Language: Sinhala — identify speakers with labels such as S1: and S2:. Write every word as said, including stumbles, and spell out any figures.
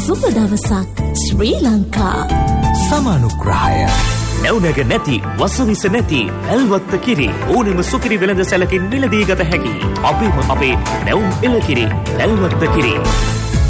S1: සුබ දවසක් ශ්‍රී ලංකා.
S2: සමානුග්‍රහය
S3: නැවුනග නැති වසවිස නැති ඇල්වත්ත කිරි ඕනෙම සුකිරි වෙළඳ සැලකින් මිලදී ගත හැකි අපේම අපේ නැවුම් එළකිරි ඇල්වත්ත කිරි.